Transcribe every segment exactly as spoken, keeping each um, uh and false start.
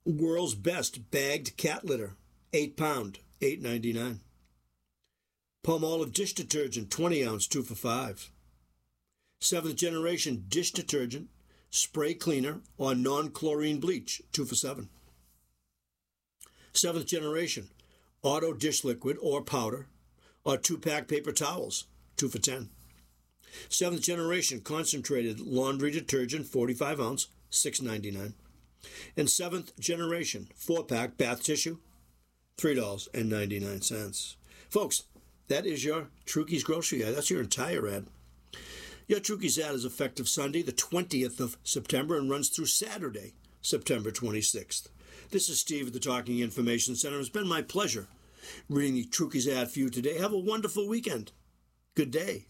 World's Best Bagged Cat Litter, eight pound, eight ninety-nine. Palmolive Dish Detergent, twenty ounce, two for five. Seventh Generation Dish Detergent, Spray Cleaner or Non-Chlorine Bleach, two for seven. Seventh Generation Auto Dish Liquid or Powder or two-pack paper towels, two for ten. Seventh Generation Concentrated Laundry Detergent, forty-five ounce, six ninety-nine. And Seventh Generation four-pack bath tissue, three dollars and ninety-nine cents. Folks, that is your Trukey's Grocery ad. That's your entire ad. Your Trukey's ad is effective Sunday, the twentieth of September, and runs through Saturday, September twenty-sixth. This is Steve at the Talking Information Center. It's been my pleasure reading the Trukey's ad for you today. Have a wonderful weekend. Good day.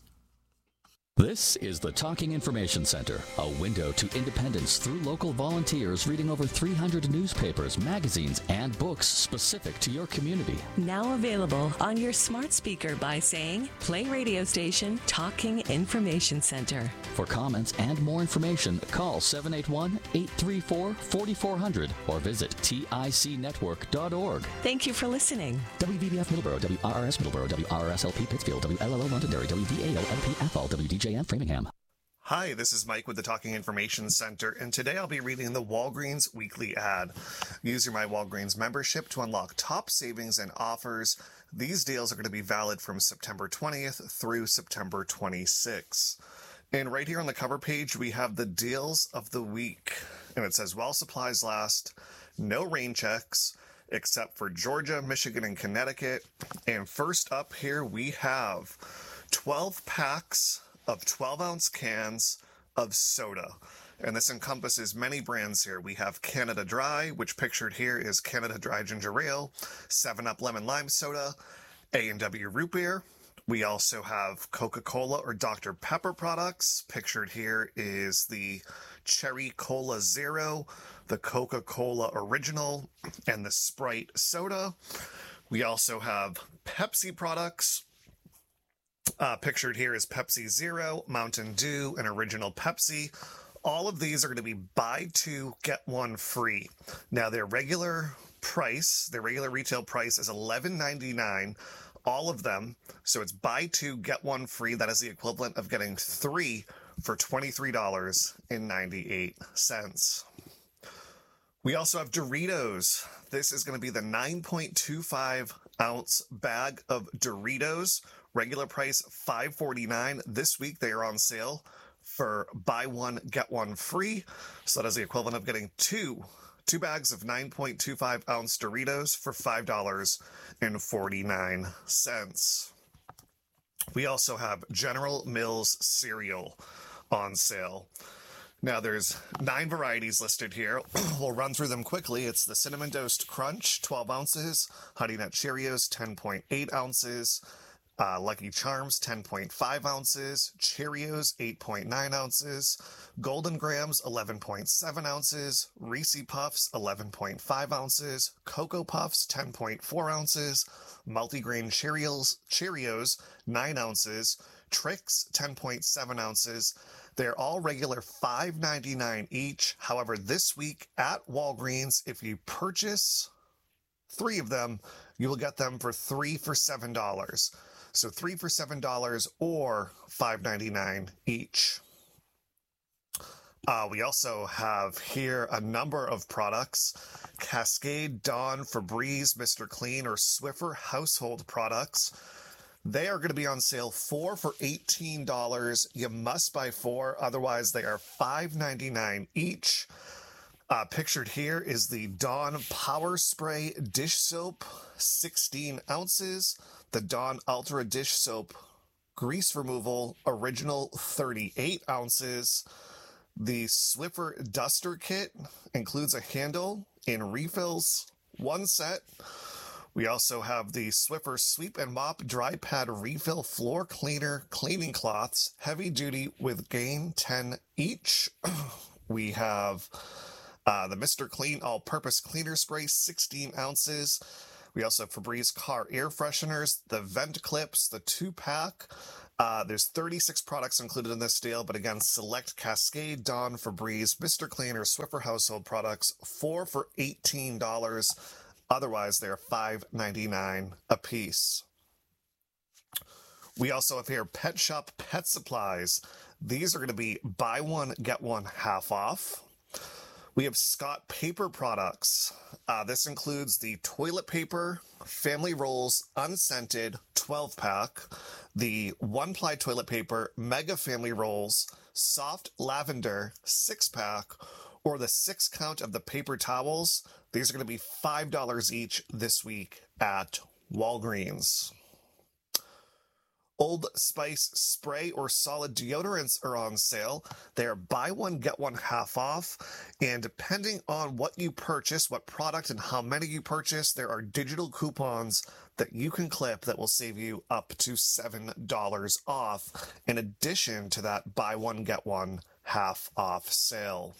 This is the Talking Information Center, a window to independence through local volunteers reading over three hundred newspapers, magazines, and books specific to your community. Now available on your smart speaker by saying, play radio station Talking Information Center. For comments and more information, call seven eight one, eight three four, four four zero zero or visit tic network dot org. Thank you for listening. W B B F Middleborough, W R R S Middleborough, W R R S L P Pittsfield, W L L O Londonderry, W V A O L P Athol, W D J M Framingham. Hi, this is Mike with the Talking Information Center, and today I'll be reading the Walgreens weekly ad. Use your My Walgreens membership to unlock top savings and offers. These deals are going to be valid from September twentieth through September twenty-sixth. And right here on the cover page, we have the deals of the week. And it says, while supplies last, no rain checks, except for Georgia, Michigan, and Connecticut. And first up here, we have twelve packs of twelve ounce cans of soda. And this encompasses many brands here. We have Canada Dry, which pictured here is Canada Dry Ginger Ale, seven up Lemon Lime Soda, A and W Root Beer. We also have Coca-Cola or Doctor Pepper products. Pictured here is the Cherry Cola Zero, the Coca-Cola Original, and the Sprite Soda. We also have Pepsi products. Uh, pictured here is Pepsi Zero, Mountain Dew, and Original Pepsi. All of these are going to be buy two, get one free. Now, their regular price, their regular retail price is eleven ninety-nine. All of them. So it's buy two, get one free. That is the equivalent of getting three for twenty-three dollars and ninety-eight cents. We also have Doritos. This is going to be the nine point two five ounce bag of Doritos. Regular price five forty-nine. This week they are on sale for buy one, get one free. So that is the equivalent of getting two Two bags of nine point two five ounce Doritos for five dollars and forty-nine cents. We also have General Mills cereal on sale. Now, there's nine varieties listed here. We'll run through them quickly. It's the Cinnamon Toast Crunch, twelve ounces. Honey Nut Cheerios, ten point eight ounces. Uh, Lucky Charms, ten point five ounces. Cheerios, eight point nine ounces. Golden Grams, eleven point seven ounces. Reese Puffs, eleven point five ounces. Cocoa Puffs, ten point four ounces. Multigrain Cheerios, Cheerios, nine ounces. Trix, ten point seven ounces. They're all regular five ninety-nine each. However, this week at Walgreens, if you purchase three of them, you will get them for three for seven dollars. So three for seven dollars or five ninety-nine each. Uh, we also have here a number of products. Cascade, Dawn, Febreze, Mister Clean, or Swiffer household products. They are going to be on sale four for eighteen dollars. You must buy four, otherwise they are five ninety-nine each. Uh, pictured here is the Dawn Power Spray Dish Soap, sixteen ounces. The Dawn Ultra Dish Soap Grease Removal Original, thirty-eight ounces. The Swiffer Duster Kit includes a handle and refills, one set. We also have the Swiffer Sweep and Mop Dry Pad Refill Floor Cleaner Cleaning Cloths, heavy duty with gain, ten each. We have uh, the Mister Clean All-Purpose Cleaner Spray, sixteen ounces. We also have Febreze Car Air Fresheners, the Vent Clips, the two-pack, Uh, there's thirty-six products included in this deal, but again, select Cascade, Dawn, Febreze, Mister Clean, or Swiffer household products, four for eighteen dollars. Otherwise, they're five ninety-nine a piece. We also have here Pet Shop Pet Supplies. These are going to be buy one, get one half off. We have Scott Paper Products. Uh, this includes the toilet paper, family rolls, unscented twelve pack, the one-ply toilet paper, mega family rolls, soft lavender six pack, or the six count of the paper towels. These are going to be five dollars each this week at Walgreens. Old Spice spray or solid deodorants are on sale. They are buy one, get one half off. And depending on what you purchase, what product and how many you purchase, there are digital coupons that you can clip that will save you up to seven dollars off, in addition to that buy one, get one half off sale.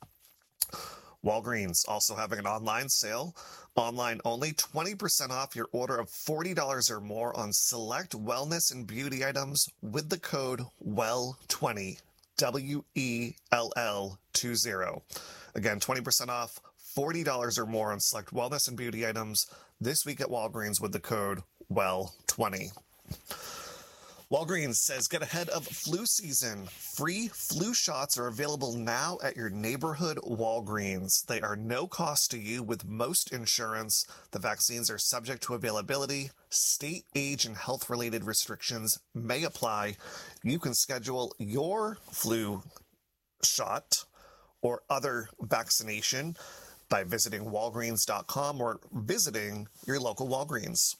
Walgreens also having an online sale. Online only, twenty percent off your order of forty dollars or more on select wellness and beauty items with the code W E L L twenty, W E L L twenty. Again, twenty percent off, forty dollars or more on select wellness and beauty items this week at Walgreens with the code W E L L twenty. Walgreens says get ahead of flu season. Free flu shots are available now at your neighborhood Walgreens. They are no cost to you with most insurance. The vaccines are subject to availability. State, age, and health-related restrictions may apply. You can schedule your flu shot or other vaccination by visiting walgreens dot com or visiting your local Walgreens.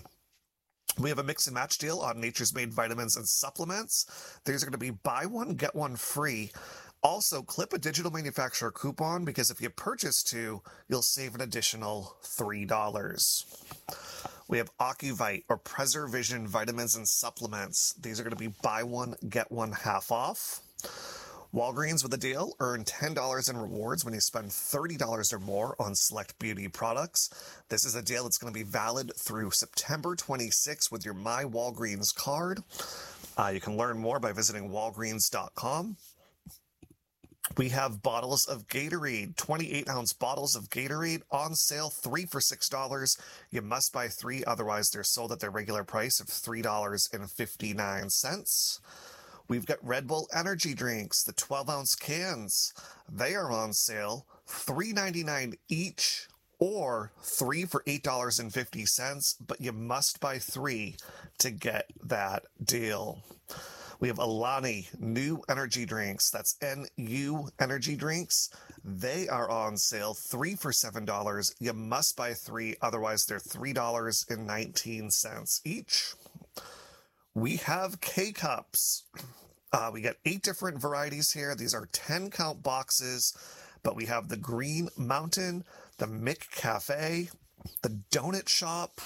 We have a mix and match deal on Nature's Made vitamins and supplements. These are going to be buy one, get one free. Also, clip a digital manufacturer coupon because if you purchase two, you'll save an additional three dollars. We have Ocuvite or PreserVision vitamins and supplements. These are going to be buy one, get one half off. Walgreens with a deal, earn ten dollars in rewards when you spend thirty dollars or more on select beauty products. This is a deal that's going to be valid through September twenty-sixth with your My Walgreens card. Uh, you can learn more by visiting walgreens dot com. We have bottles of Gatorade, twenty-eight ounce bottles of Gatorade on sale, three for six dollars. You must buy three, otherwise they're sold at their regular price of three dollars and fifty-nine cents. We've got Red Bull energy drinks, the twelve ounce cans. They are on sale, three ninety-nine each, or three for eight dollars and fifty cents, but you must buy three to get that deal. We have Alani new energy drinks. That's N U energy drinks. They are on sale, three for seven dollars. You must buy three, otherwise they're three dollars and nineteen cents each. We have K-Cups. Uh, we got eight different varieties here. These are ten count boxes, but we have the Green Mountain, the McCafe, the Donut Shop,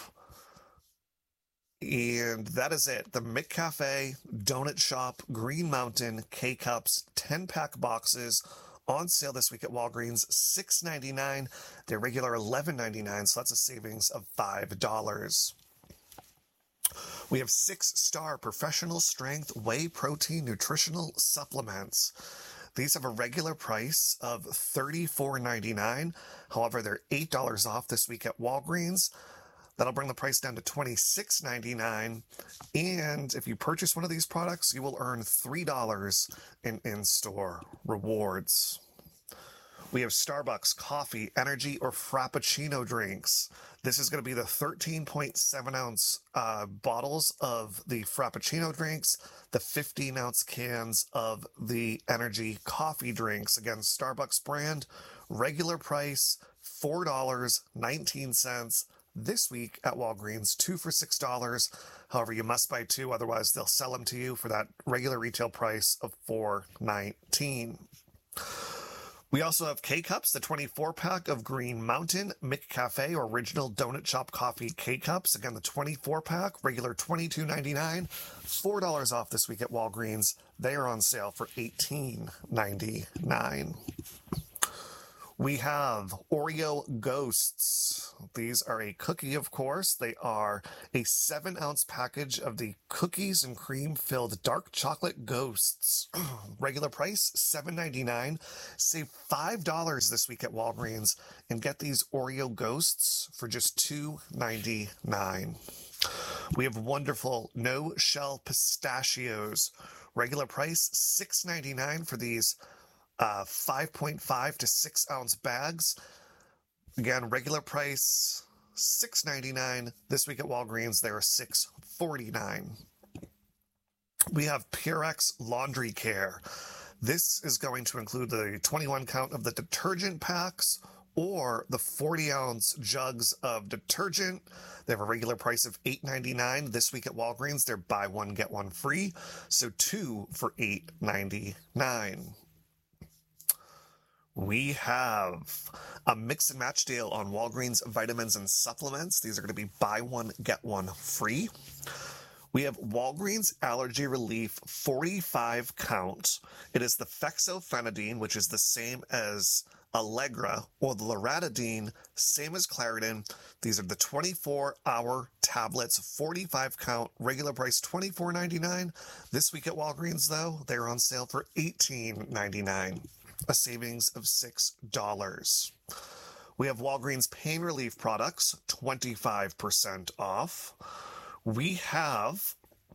and that is it. The McCafe, Donut Shop, Green Mountain, K-Cups, ten pack boxes on sale this week at Walgreens, six ninety-nine. Their regular eleven ninety-nine, so that's a savings of five dollars. We have Six Star Professional Strength Whey Protein Nutritional Supplements. These have a regular price of thirty-four ninety-nine. However, they're eight dollars off this week at Walgreens. That'll bring the price down to twenty-six ninety-nine. And if you purchase one of these products, you will earn three dollars in in-store rewards. We have Starbucks coffee, energy, or Frappuccino drinks. This is going to be the thirteen point seven ounce uh, bottles of the Frappuccino drinks, the fifteen ounce cans of the energy coffee drinks. Again, Starbucks brand, regular price, four dollars and nineteen cents. This week at Walgreens, two for six dollars. However, you must buy two, otherwise they'll sell them to you for that regular retail price of four nineteen. We also have K-Cups, the twenty-four pack of Green Mountain, McCafe Original Donut Shop Coffee K-Cups. Again, the twenty-four pack, regular twenty-two ninety-nine, four dollars off this week at Walgreens. They are on sale for eighteen ninety-nine. We have Oreo Ghosts. These are a cookie, of course. They are a seven ounce package of the cookies and cream filled dark chocolate ghosts. Regular price, seven ninety-nine. Save five dollars this week at Walgreens and get these Oreo Ghosts for just two ninety-nine. We have wonderful no shell pistachios. Regular price, six ninety-nine for these Uh, five point five to six ounce bags. Again, regular price six ninety-nine. This week at Walgreens, they are six forty-nine. We have Purex Laundry Care. This is going to include the twenty-one count of the detergent packs or the forty ounce jugs of detergent. They have a regular price of eight ninety-nine. This week at Walgreens, they're buy one, get one free. So two for eight ninety-nine. We have a mix and match deal on Walgreens vitamins and supplements. These are going to be buy one, get one free. We have Walgreens Allergy Relief forty-five count. It is the fexofenadine, which is the same as Allegra, or the loratadine, same as Claritin. These are the twenty-four hour tablets, forty-five count, regular price twenty-four ninety-nine. This week at Walgreens, though, they're on sale for eighteen ninety-nine. A savings of six dollars. We have Walgreens Pain Relief products, twenty-five percent off. We have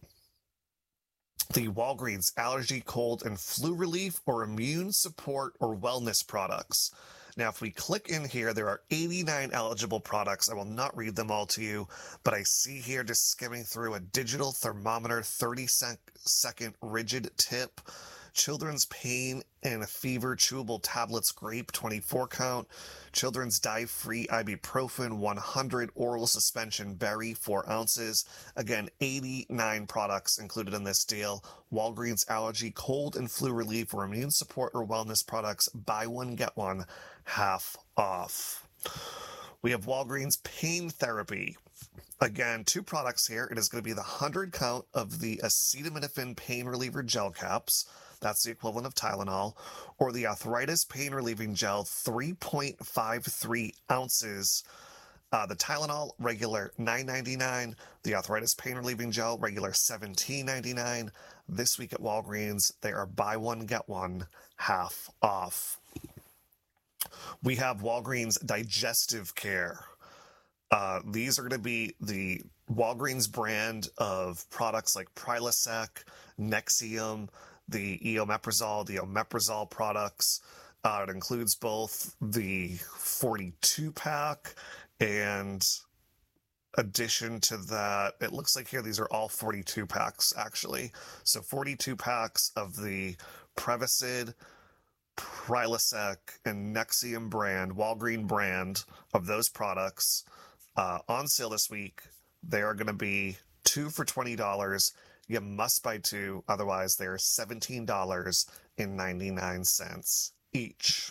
the Walgreens Allergy, Cold, and Flu Relief or Immune Support or Wellness products. Now, if we click in here, there are eighty-nine eligible products. I will not read them all to you, but I see here, just skimming through, a digital thermometer, thirty second rigid tip, children's pain and fever chewable tablets grape, twenty-four count, children's dye-free ibuprofen, one hundred, oral suspension berry, four ounces. Again, eighty-nine products included in this deal. Walgreens Allergy, Cold, and Flu Relief or Immune Support or Wellness products, buy one, get one, half off. We have Walgreens Pain Therapy. Again, two products here. It is going to be the one hundred count of the acetaminophen pain reliever gel caps. That's the equivalent of Tylenol. Or the arthritis pain relieving gel, three point five three ounces. Uh, the Tylenol, regular nine ninety-nine. The arthritis pain relieving gel, regular seventeen ninety-nine. This week at Walgreens, they are buy one, get one, half off. We have Walgreens Digestive Care. Uh, these are going to be the Walgreens brand of products like Prilosec, Nexium, the Eomeprazole, the Omeprazole products. Uh, it includes both the forty-two pack and addition to that, it looks like here these are all forty-two packs actually. So forty-two packs of the Prevacid, Prilosec, and Nexium brand, Walgreens brand of those products uh, on sale this week. They are going to be two for twenty dollars. You must buy two, otherwise they're seventeen dollars and ninety-nine cents each.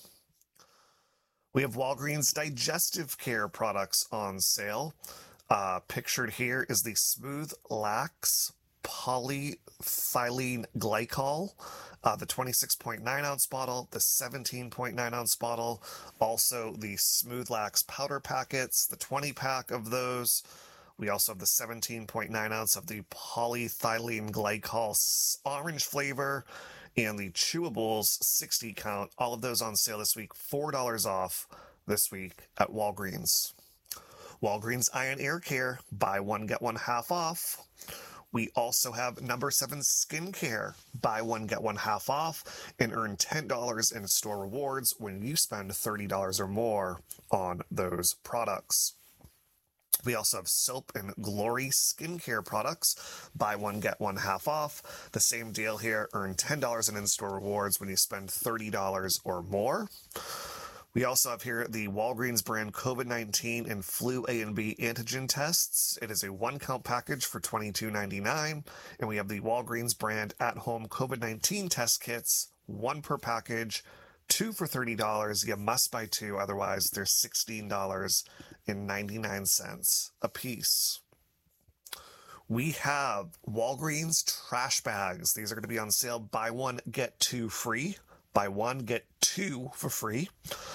We have Walgreens Digestive Care products on sale. Uh, pictured here is the Smooth Lax Polyethylene Glycol, uh, the twenty-six point nine ounce bottle, the seventeen point nine ounce bottle, also the Smooth Lax powder packets, the twenty pack of those. We also have the seventeen point nine ounce of the polyethylene glycol orange flavor, and the chewables sixty count. All of those on sale this week, four dollars off this week at Walgreens. Walgreens Eye and Ear Care, buy one, get one half off. We also have number seven Skincare, buy one, get one half off, and earn ten dollars in store rewards when you spend thirty dollars or more on those products. We also have Soap and Glory skincare products. Buy one, get one half off. The same deal here. Earn ten dollars in in-store rewards when you spend thirty dollars or more. We also have here the Walgreens brand COVID nineteen and Flu A and B antigen tests. It is a one-count package for twenty-two ninety-nine. And we have the Walgreens brand at-home COVID nineteen test kits, one per package, two for thirty dollars. You must buy two, otherwise they're sixteen dollars and ninety-nine cents a piece. We have Walgreens trash bags. These are going to be on sale. Buy one, get two free. Buy one, get two for free.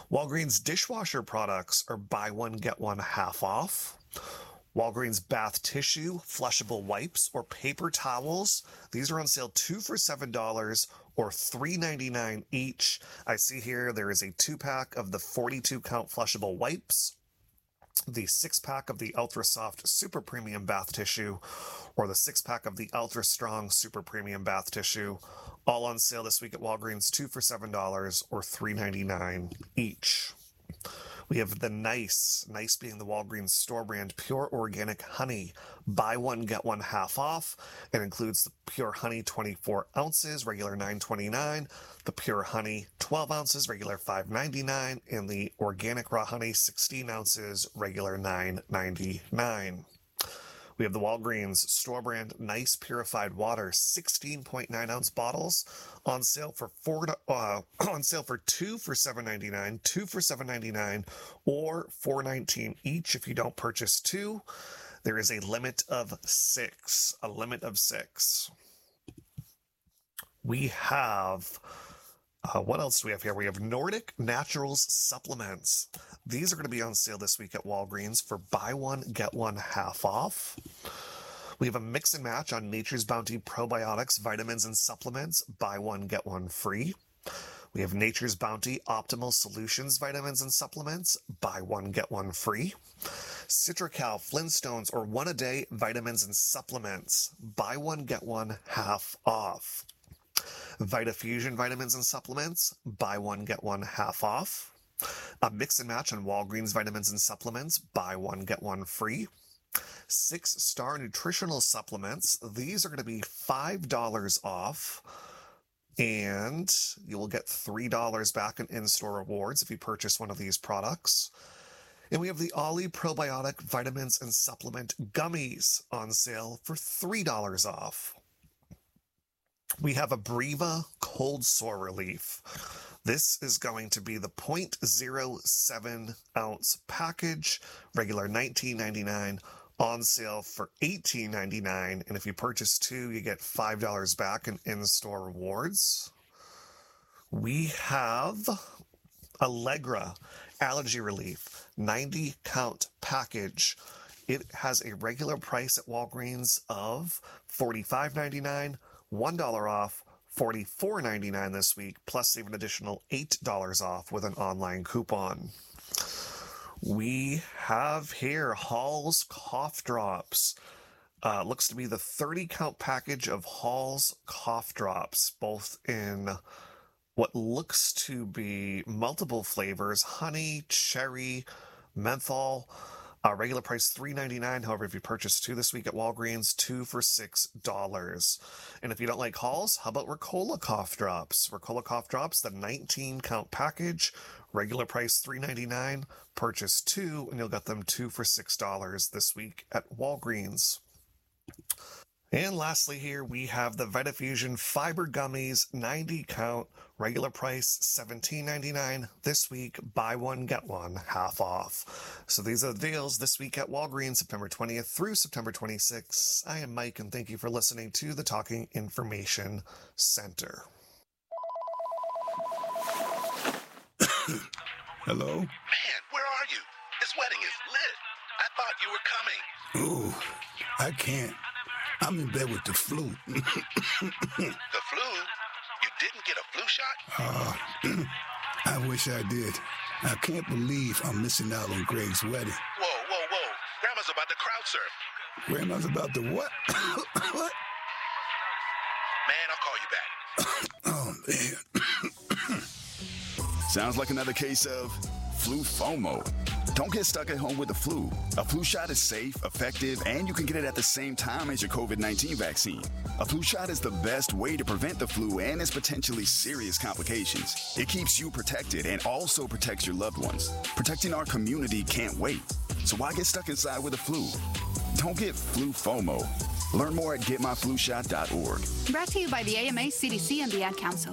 Walgreens dishwasher products are buy one, get one half off. Walgreens bath tissue, flushable wipes, or paper towels. These are on sale two for seven dollars or three ninety-nine each. I see here there is a two-pack of the forty-two count flushable wipes, the six-pack of the Ultra Soft Super Premium bath tissue, or the six-pack of the Ultra Strong Super Premium bath tissue. All on sale this week at Walgreens, two for seven dollars or three ninety-nine each. We have the Nice, Nice being the Walgreens store brand Pure Organic Honey. Buy one, get one half off. It includes the Pure Honey twenty-four ounces, regular nine twenty-nine. The Pure Honey twelve ounces, regular five ninety-nine. And the Organic Raw Honey sixteen ounces, regular nine ninety-nine. We have the Walgreens store brand Nice Purified Water sixteen point nine ounce bottles on sale for four uh, on sale for two for seven ninety-nine, two for seven ninety-nine, or four nineteen each if you don't purchase two. There is a limit of six, a limit of six. We have Uh, what else do we have here? We have Nordic Naturals supplements. These are going to be on sale this week at Walgreens for buy one, get one half off. We have a mix and match on Nature's Bounty probiotics, vitamins, and supplements. Buy one, get one free. We have Nature's Bounty Optimal Solutions vitamins and supplements. Buy one, get one free. Citracal, Flintstones, or one a day vitamins and supplements. Buy one, get one half off. VitaFusion vitamins and supplements, buy one, get one half off. A mix and match on Walgreens vitamins and supplements, buy one, get one free. Six Star Nutritional Supplements, these are going to be five dollars off, and you will get three dollars back in in-store rewards if you purchase one of these products. And we have the Ollie Probiotic Vitamins and Supplement Gummies on sale for three dollars off. We have a Breva Cold Sore Relief. This is going to be the zero point zero seven ounce package, regular nineteen ninety-nine, on sale for eighteen ninety-nine. And if you purchase two, you get five dollars back in in-store rewards. We have Allegra Allergy Relief, ninety count package. It has a regular price at Walgreens of forty-five ninety-nine. one dollar off, forty-four ninety-nine this week, plus save an additional eight dollars off with an online coupon. We have here Hall's Cough Drops. Uh, looks to be the thirty count package of Hall's Cough Drops, both in what looks to be multiple flavors, honey, cherry, menthol. Uh, regular price three ninety-nine. However, if you purchase two this week at Walgreens, two for six dollars. And if you don't like Halls, how about Ricola Cough Drops? Ricola Cough Drops, the nineteen count package, regular price three ninety-nine. Purchase two, and you'll get them two for six dollars this week at Walgreens. And lastly here, we have the VitaFusion Fiber Gummies, ninety count, regular price seventeen ninety-nine. This week, buy one, get one, half off. So these are the deals this week at Walgreens, September twentieth through September twenty-sixth. I am Mike, and thank you for listening to the Talking Information Center. Hello? Man, where are you? This wedding is lit. I thought you were coming. Ooh, I can't. I'm in bed with the flu. The flu? You didn't get a flu shot? Uh, I wish I did. I can't believe I'm missing out on Greg's wedding. Whoa, whoa, whoa. Grandma's about to crowd surf. Grandma's about to what? What? Man, I'll call you back. Oh, man. Sounds like another case of flu FOMO. Don't get stuck at home with the flu. A flu shot is safe, effective, and you can get it at the same time as your covid nineteen vaccine. A flu shot is the best way to prevent the flu and its potentially serious complications. It keeps you protected and also protects your loved ones. Protecting our community can't wait. So why get stuck inside with the flu? Don't get flu FOMO. Learn more at get my flu shot dot org. Brought to you by the A M A, C D C, and the Ad Council.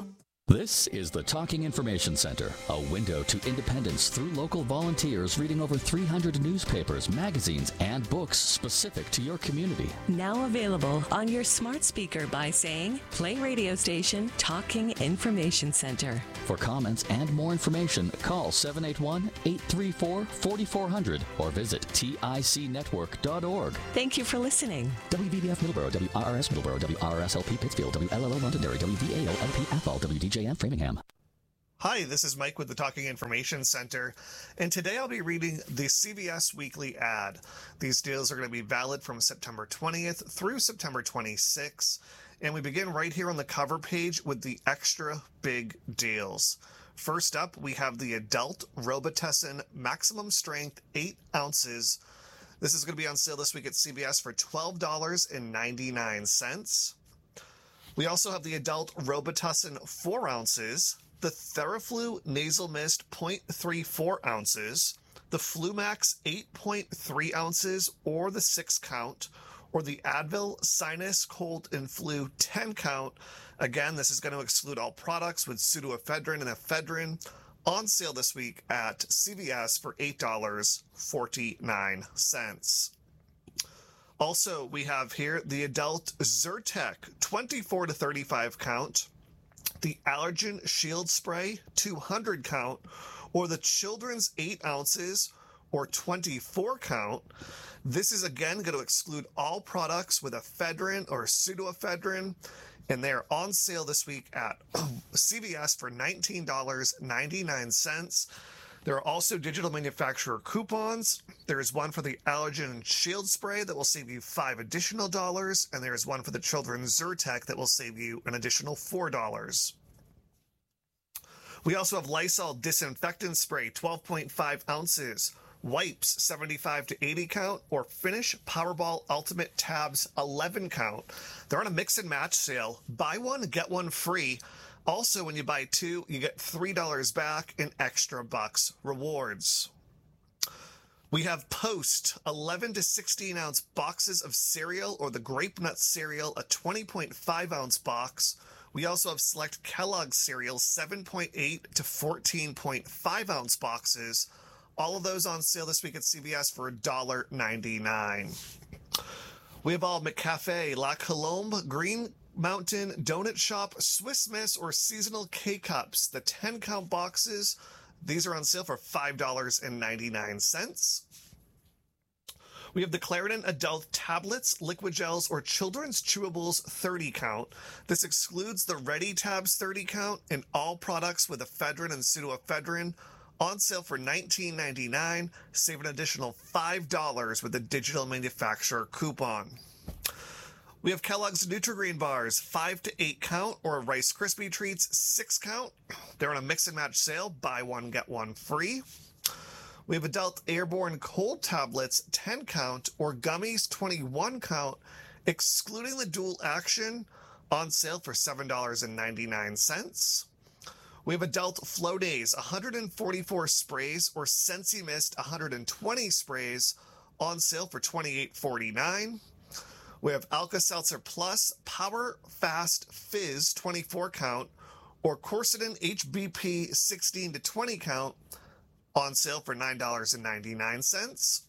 This is the Talking Information Center, a window to independence through local volunteers reading over three hundred newspapers, magazines, and books specific to your community. Now available on your smart speaker by saying, play radio station Talking Information Center. For comments and more information, call seven eight one, eight three four, four four zero zero or visit tic network dot org. Thank you for listening. W B B F Middleborough, W R R S Middleborough, W R R S L P Pittsfield, W L L O Londonderry, W V A O L P Athol, W D J N Framingham. Hi, this is Mike with the Talking Information Center, and today I'll be reading the C V S Weekly Ad. These deals are going to be valid from September twentieth through September twenty-sixth, and we begin right here on the cover page with the extra big deals. First up, we have the Adult Robitussin Maximum Strength eight ounces. This is going to be on sale this week at C V S for twelve dollars and ninety-nine cents. We also have the Adult Robitussin four ounces, the Theraflu Nasal Mist zero point three four ounces, the Flumax eight point three ounces or the six count, or the Advil Sinus Cold and Flu ten count. Again, this is going to exclude all products with pseudoephedrine and ephedrine, on sale this week at C V S for eight dollars and forty-nine cents. Also, we have here the Adult Zyrtec twenty-four to thirty-five count, the Allergen Shield Spray two hundred count, or the Children's eight ounces or twenty-four count. This is again going to exclude all products with ephedrine or pseudoephedrine, and they are on sale this week at C V S for nineteen dollars and ninety-nine cents. There are also digital manufacturer coupons. There is one for the Allergen Shield Spray that will save you five additional dollars, and there is one for the Children's Zyrtec that will save you an additional four dollars. We also have Lysol Disinfectant Spray twelve point five ounces, wipes seventy-five to eighty count, or Finish Powerball Ultimate Tabs eleven count. They're on a mix and match sale. Buy one, get one free. Also, when you buy two, you get three dollars back in extra bucks rewards. We have Post eleven to sixteen ounce boxes of cereal, or the Grape Nut cereal, a twenty point five ounce box. We also have select Kellogg's cereal seven point eight to fourteen point five ounce boxes. All of those on sale this week at C V S for one dollar and ninety-nine cents. We have all McCafe La Colombe Green Mountain Donut Shop Swiss Miss or Seasonal K-Cups, the ten count boxes. These are on sale for five dollars and ninety-nine cents. We have the Claritin Adult Tablets, Liquid Gels, or Children's Chewables thirty count. This excludes the Ready Tabs thirty count and all products with ephedrine and pseudoephedrine. On sale for nineteen ninety-nine dollars. Save an additional five dollars with a digital manufacturer coupon. We have Kellogg's Nutri-Grain bars, five to eight count, or Rice Krispie Treats, six count. They're on a mix and match sale. Buy one, get one free. We have Adult Airborne Cold Tablets, ten count, or Gummies, twenty-one count, excluding the dual action, on sale for seven dollars and ninety-nine cents. We have Adult Flonase, one hundred forty-four sprays, or Sensi Mist, one hundred twenty sprays, on sale for twenty-eight forty-nine. We have Alka-Seltzer Plus Power Fast Fizz twenty-four count, or Quercetin H B P sixteen to twenty count, on sale for nine dollars and ninety-nine cents.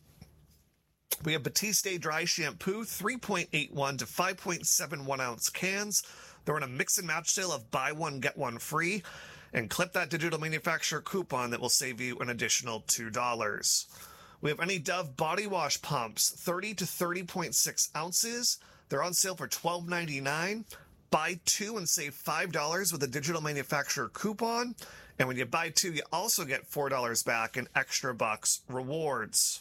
We have Batiste Dry Shampoo three point eight one to five point seven one ounce cans. They're on a mix and match sale of buy one, get one free. And clip that digital manufacturer coupon that will save you an additional two dollars. We have any Dove body wash pumps, thirty to thirty point six ounces. They're on sale for twelve ninety-nine. Buy two and save five dollars with a digital manufacturer coupon. And when you buy two, you also get four dollars back in extra bucks rewards.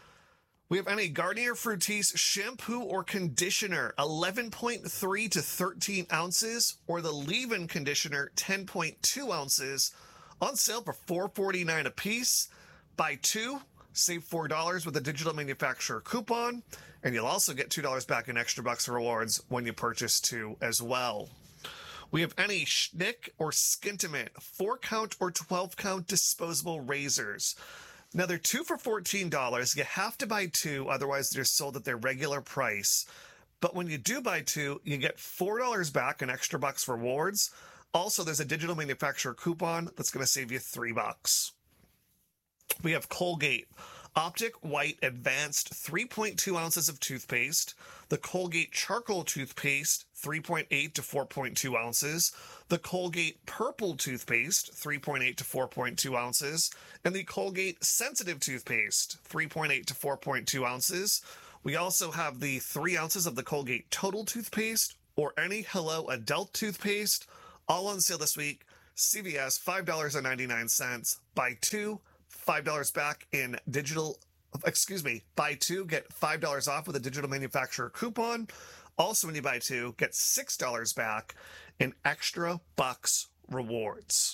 We have any Garnier Fructis shampoo or conditioner, eleven point three to thirteen ounces, or the leave-in conditioner, ten point two ounces, on sale for four forty-nine a piece. Buy two, save four dollars with a digital manufacturer coupon, and you'll also get two dollars back in extra bucks rewards when you purchase two as well. We have any Schnick or Skintimate four count or twelve count disposable razors. Now, they're two for fourteen dollars. You have to buy two, otherwise they're sold at their regular price. But when you do buy two, you get four dollars back in extra bucks rewards. Also, there's a digital manufacturer coupon that's going to save you three bucks. We have Colgate Optic White Advanced three point two ounces of toothpaste, the Colgate Charcoal Toothpaste three point eight to four point two ounces, the Colgate Purple Toothpaste three point eight to four point two ounces, and the Colgate Sensitive Toothpaste three point eight to four point two ounces. We also have the three ounces of the Colgate Total Toothpaste or any Hello Adult Toothpaste, all on sale this week. C V S, five dollars and ninety-nine cents. Buy two, five dollars back in digital, excuse me, buy two, get five dollars off with a digital manufacturer coupon. Also, when you buy two, get six dollars back in extra bucks rewards.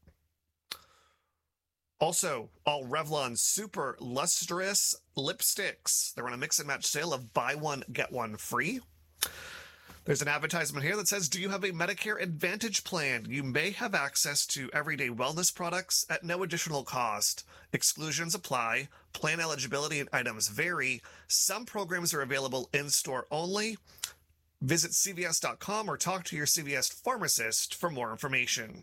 Also, all Revlon Super Lustrous Lipsticks. They're on a mix and match sale of buy one, get one free. There's an advertisement here that says, do you have a Medicare Advantage plan? You may have access to everyday wellness products at no additional cost. Exclusions apply. Plan eligibility and items vary. Some programs are available in-store only. Visit C V S dot com or talk to your C V S pharmacist for more information.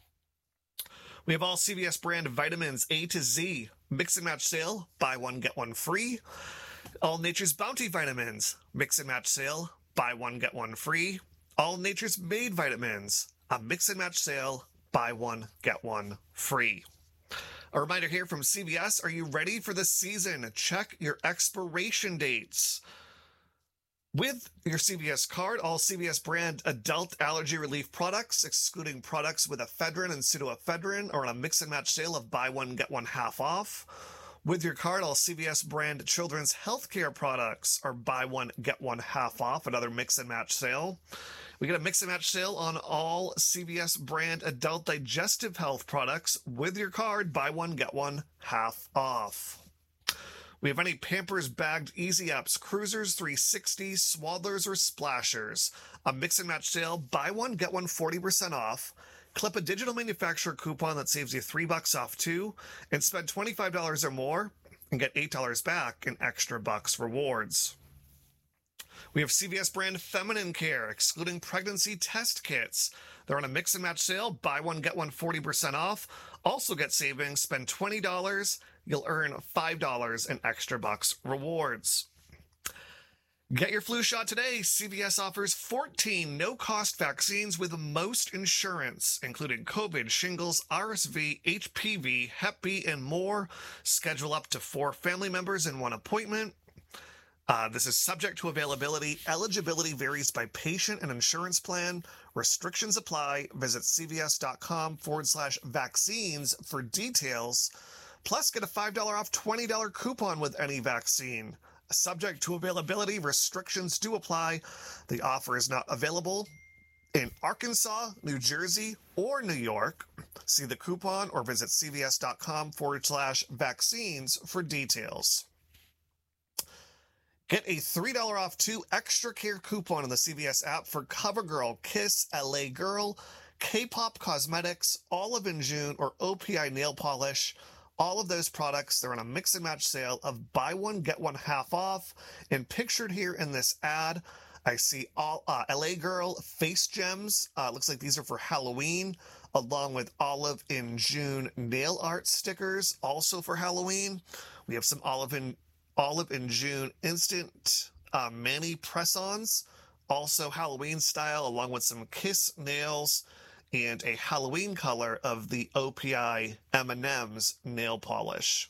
We have all C V S brand vitamins A to Z. Mix and match sale. Buy one, get one free. All Nature's Bounty vitamins. Mix and match sale. Buy one, get one free. All Nature's Made vitamins. A mix and match sale. Buy one, get one free. A reminder here from C V S, are you ready for the season? Check your expiration dates. With your C V S card, all C V S brand adult allergy relief products, excluding products with ephedrine and pseudoephedrine, are on a mix and match sale of buy one, get one half off. With your card, all C V S brand children's healthcare products are buy one, get one half off, another mix and match sale. We get a mix and match sale on all C V S brand adult digestive health products. With your card, buy one, get one half off. We have any Pampers bagged Easy Ups, Cruisers, three sixties, Swaddlers, or Splashers. A mix and match sale, buy one, get one forty percent off. Clip a digital manufacturer coupon that saves you three bucks off too, and spend twenty-five dollars or more and get eight dollars back in extra bucks rewards. We have C V S brand feminine care, excluding pregnancy test kits. They're on a mix and match sale. Buy one, get one forty percent off. Also get savings. Spend twenty dollars. You'll earn five dollars in extra bucks rewards. Get your flu shot today. C V S offers fourteen no-cost vaccines with most insurance, including COVID, shingles, R S V, H P V, Hep B, and more. Schedule up to four family members in one appointment. Uh, this is subject to availability. Eligibility varies by patient and insurance plan. Restrictions apply. Visit cvs.com forward slash vaccines for details. Plus, get a five dollars off twenty dollars coupon with any vaccine. Subject to availability, restrictions do apply. The offer is not available in Arkansas, New Jersey, or New York. See the coupon or visit cvs.com forward slash vaccines for details. Get a three dollars off two extra care coupon in the C V S app for CoverGirl, Kiss, L A Girl, K-Pop Cosmetics, Olive and June, or O P I Nail Polish. All of those products, they're on a mix and match sale of buy one, get one half off. And pictured here in this ad, I see all uh, L A Girl face gems. Uh, looks like these are for Halloween, along with Olive in June nail art stickers, also for Halloween. We have some Olive in Olive in June instant uh, mani press-ons, also Halloween style, along with some Kiss nails and a Halloween color of the O P I M and M's nail polish.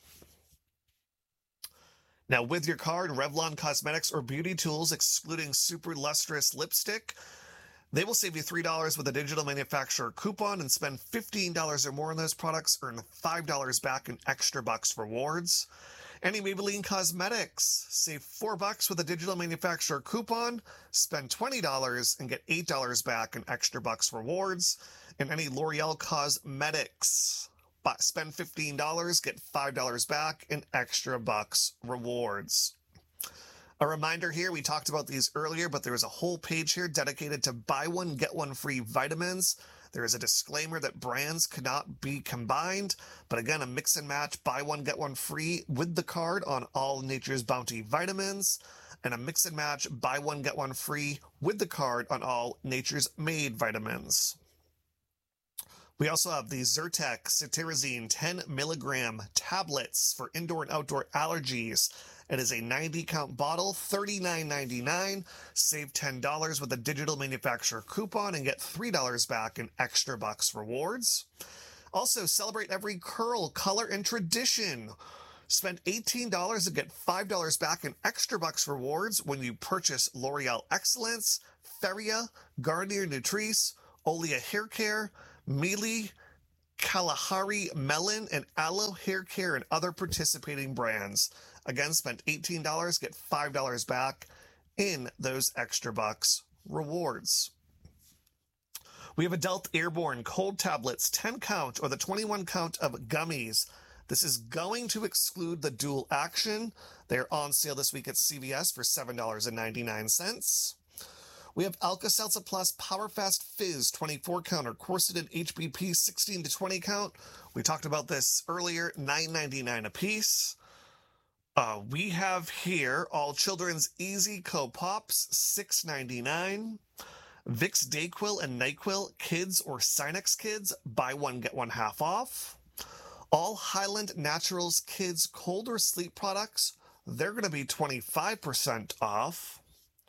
Now, with your card, Revlon Cosmetics or Beauty Tools, excluding Super Lustrous Lipstick, they will save you three dollars with a digital manufacturer coupon, and spend fifteen dollars or more on those products, earn five dollars back in extra bucks rewards. Any Maybelline Cosmetics, save four bucks with a digital manufacturer coupon, spend twenty dollars and get eight dollars back in extra bucks rewards. And any L'Oreal Cosmetics, spend fifteen dollars, get five dollars back in extra bucks rewards. A reminder here, we talked about these earlier, but there is a whole page here dedicated to buy one, get one free vitamins. There is a disclaimer that brands cannot be combined, but again, a mix and match, buy one, get one free with the card on all Nature's Bounty vitamins, and a mix and match, buy one, get one free with the card on all Nature's Made vitamins. We also have the Zyrtec cetirizine ten milligram tablets for indoor and outdoor allergies. It is a ninety count bottle, thirty-nine ninety-nine. Save ten dollars with a digital manufacturer coupon and get three dollars back in extra bucks rewards. Also, celebrate every curl, color, and tradition. Spend eighteen dollars and get five dollars back in extra bucks rewards when you purchase L'Oreal Excellence, Feria, Garnier Nutrice, Olea Hair Care, Miele, Kalahari Melon, and Aloe Hair Care, and other participating brands. Again, spend eighteen dollars, get five dollars back in those extra bucks rewards. We have Adult Airborne Cold Tablets, ten count, or the twenty-one count of gummies. This is going to exclude the dual action. They're on sale this week at C V S for seven dollars and ninety-nine cents. We have Alka-Seltza Plus PowerFast Fizz twenty-four count or Quercetin H B P sixteen to twenty count. We talked about this earlier, nine ninety-nine a piece. Uh, we have here all children's Easy Co Pops, six ninety-nine. Vicks DayQuil and NyQuil Kids or Sinex Kids, buy one get one half off. All Highland Naturals Kids cold or sleep products, they're going to be twenty-five percent off.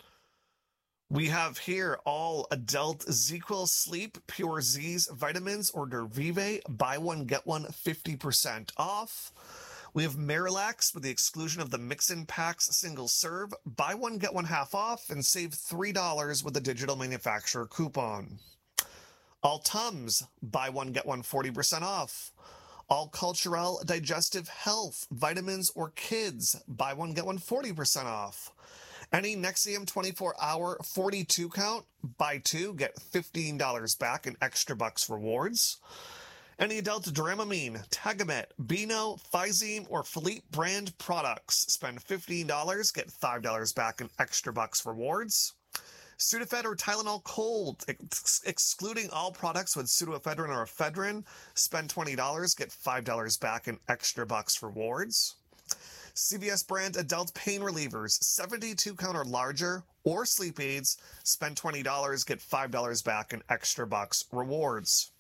We have here all adult ZzzQuil Sleep, Pure Z's vitamins or Dervive, buy one get one fifty percent off. We have Marilax with the exclusion of the Mix-In Packs single serve, buy one get one half off and save three dollars with a digital manufacturer coupon. All Tums, buy one get one forty percent off. All Culturelle Digestive Health, vitamins or kids, buy one get one forty percent off. Any Nexium twenty-four hour forty-two count, buy two, get fifteen dollars back in extra bucks rewards. Any adult Dramamine, Tagamet, Beano, Physeme, or Philippe brand products, spend fifteen dollars, get five dollars back in extra bucks rewards. Sudafed or Tylenol Cold, ex- excluding all products with pseudoephedrine or ephedrine, spend twenty dollars, get five dollars back in extra bucks rewards. C V S brand adult pain relievers, seventy-two count or larger, or sleep aids, spend twenty dollars, get five dollars back in extra bucks rewards.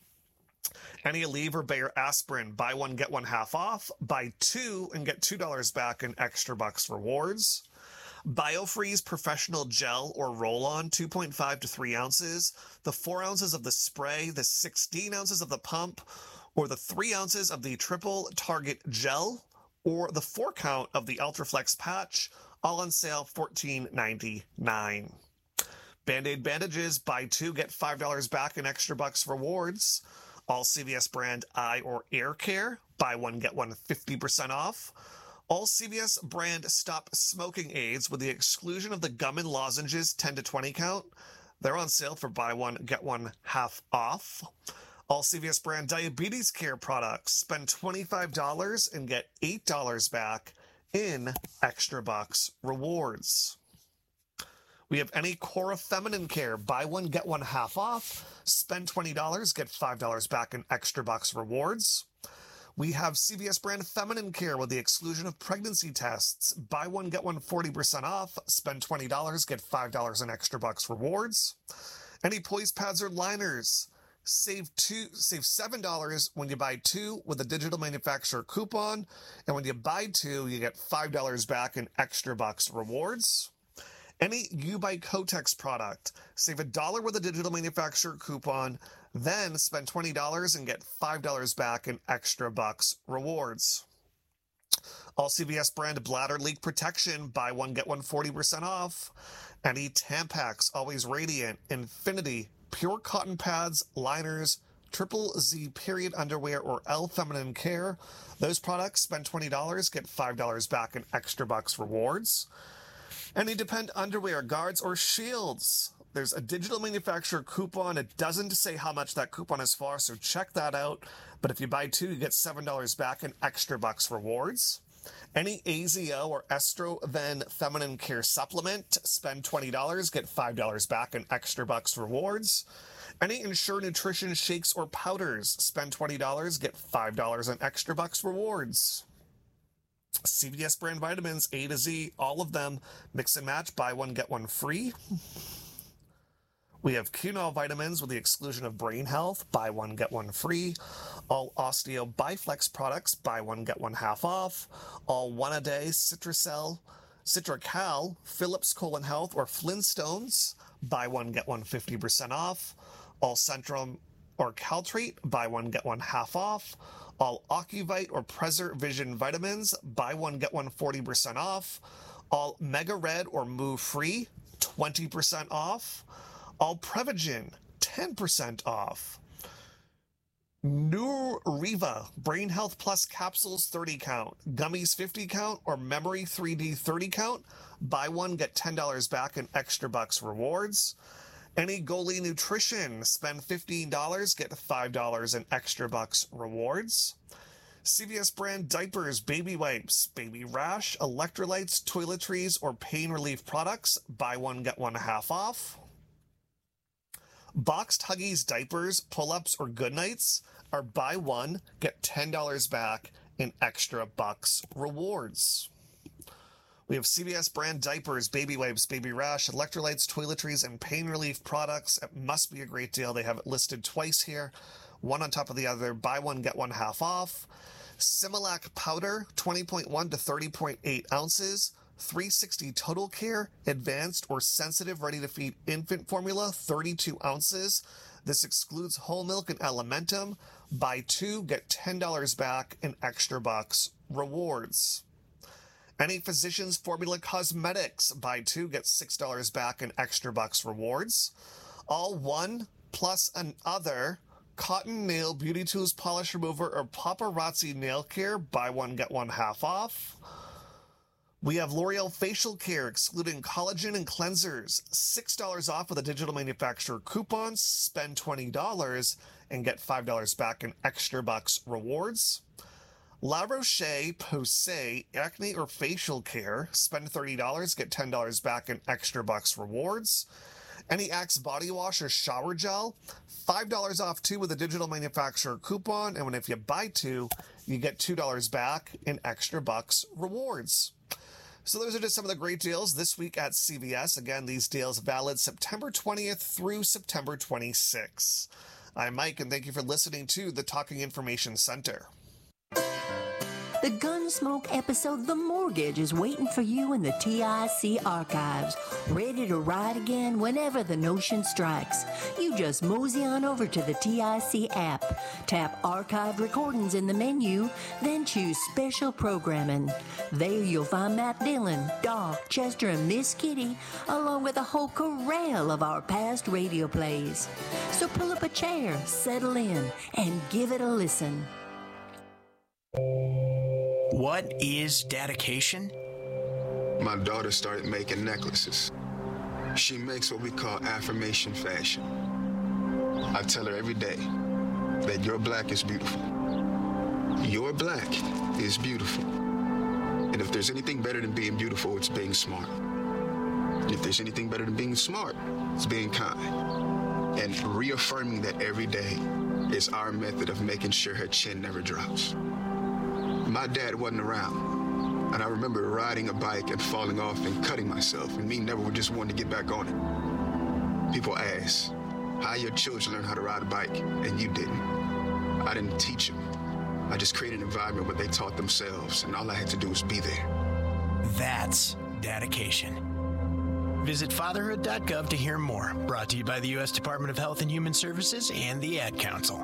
Any Aleve or Bayer aspirin, buy one get one half off, buy two and get two dollars back in extra bucks rewards. BioFreeze Professional Gel or Roll-On, two point five to three ounces, the four ounces of the spray, the sixteen ounces of the pump, or the three ounces of the Triple Target Gel, or the four count of the Ultraflex patch, all on sale fourteen ninety-nine. Band-Aid bandages, buy two, get five dollars back in extra bucks rewards. All C V S brand eye or ear care, buy one, get one fifty percent off. All C V S brand stop smoking aids with the exclusion of the gum and lozenges ten to twenty count. They're on sale for buy one, get one half off. All C V S brand diabetes care products, spend twenty-five dollars and get eight dollars back in extra bucks rewards. We have any Cora Feminine Care, buy one, get one half off, spend twenty dollars, get five dollars back in extra bucks rewards. We have C V S brand Feminine Care with the exclusion of pregnancy tests, buy one, get one forty percent off, spend twenty dollars, get five dollars in extra bucks rewards. Any Poise pads or liners, save two, save seven dollars when you buy two with a digital manufacturer coupon, and when you buy two, you get five dollars back in extra bucks rewards. Any U by Kotex product, save a dollar with a digital manufacturer coupon, then spend twenty dollars and get five dollars back in extra bucks rewards. All C V S brand bladder leak protection, buy one, get one forty percent off. Any Tampax, Always Radiant, Infinity, Pure Cotton Pads, Liners, Triple Z Period Underwear, or L Feminine Care. Those products, spend twenty dollars, get five dollars back in extra bucks rewards. Any Depend underwear, guards, or shields. There's a digital manufacturer coupon. It doesn't say how much that coupon is for, so check that out. But if you buy two, you get seven dollars back in extra bucks rewards. Any A Z O or Estroven Feminine Care supplement, spend twenty dollars, get five dollars back in extra bucks rewards. Any Ensure Nutrition shakes or powders, spend twenty dollars, get five dollars in extra bucks rewards. C V S brand vitamins, A to Z, all of them, mix and match, buy one, get one free. We have Cunol vitamins with the exclusion of brain health, buy one, get one free. All Osteo Biflex products, buy one, get one half off. All one-a-day Citracel, Citracal, Philips Colon Health, or Flintstones, buy one, get one fifty percent off. All Centrum or Caltrate, buy one, get one half off. All Ocuvite or Preser Vision vitamins, buy one, get one forty percent off. All Mega Red or Move Free, twenty percent off. All Prevagen, ten percent off. Nuriva Brain Health Plus Capsules thirty count, Gummies fifty count, or Memory three D thirty count, buy one, get ten dollars back in extra bucks rewards. Any Goli Nutrition, spend fifteen dollars, get five dollars in extra bucks rewards. C V S brand diapers, baby wipes, baby rash, electrolytes, toiletries, or pain relief products, buy one, get one half off. Boxed Huggies diapers, pull-ups, or Goodnights are buy one, get ten dollars back in extra bucks rewards. We have C V S brand diapers, baby wipes, baby rash, electrolytes, toiletries, and pain relief products. It must be a great deal. They have it listed twice here, one on top of the other. Buy one, get one half off. Similac powder, twenty point one to thirty point eight ounces. three sixty Total Care, advanced or sensitive ready-to-feed infant formula, thirty-two ounces. This excludes whole milk and Alimentum. Buy two, get ten dollars back in extra bucks rewards. Any Physicians Formula Cosmetics, buy two, get six dollars back in extra bucks rewards. All one plus another Cotton Nail Beauty Tools Polish Remover or Paparazzi Nail Care, buy one, get one half off. We have L'Oreal Facial Care, excluding collagen and cleansers, six dollars off with a digital manufacturer coupon. Spend twenty dollars and get five dollars back in extra bucks rewards. La Roche-Posay Acne or Facial Care, spend thirty dollars, get ten dollars back in extra bucks rewards. Any Axe body wash or shower gel, five dollars off two with a digital manufacturer coupon, and when if you buy two, you get two dollars back in extra bucks rewards. So those are just some of the great deals this week at C V S. Again, these deals valid September twentieth through September twenty-sixth. I'm Mike, and thank you for listening to the Talking Information Center. The Gunsmoke episode The Mortgage is waiting for you in the T I C archives, ready to ride again whenever the notion strikes. You just mosey on over to the T I C app, tap Archived Recordings in the menu, then choose Special Programming. There you'll find Matt Dillon, Doc, Chester, and Miss Kitty, along with a whole corral of our past radio plays. So pull up a chair, settle in, and give it a listen. What is dedication? My daughter started making necklaces. She makes what we call affirmation fashion. I tell her every day that your black is beautiful. Your black is beautiful. And if there's anything better than being beautiful, it's being smart. And if there's anything better than being smart, it's being kind. And reaffirming that every day is our method of making sure her chin never drops. My dad wasn't around, and I remember riding a bike and falling off and cutting myself, and me never just wanting to get back on it. People ask, how your children learn how to ride a bike, and you didn't. I didn't teach them. I just created an environment where they taught themselves, and all I had to do was be there. That's dedication. Visit fatherhood dot gov to hear more. Brought to you by the U S Department of Health and Human Services and the Ad Council.